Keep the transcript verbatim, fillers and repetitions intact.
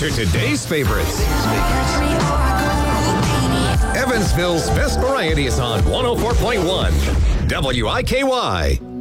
to today's favorites. Evansville's best variety is on one oh four point one W I K Y.